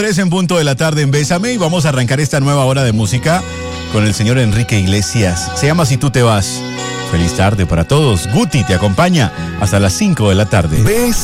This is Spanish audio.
3 en punto de la tarde en Bésame y vamos a arrancar esta nueva hora de música con el señor Enrique Iglesias. Se llama Si tú te vas. Feliz tarde para todos. Guti te acompaña hasta las 5 de la tarde.